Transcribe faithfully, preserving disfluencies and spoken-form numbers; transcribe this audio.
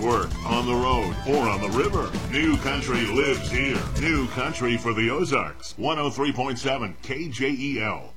work, on the road, or on the river. New Country lives here. New Country for the Ozarks. one oh three point seven K J E L.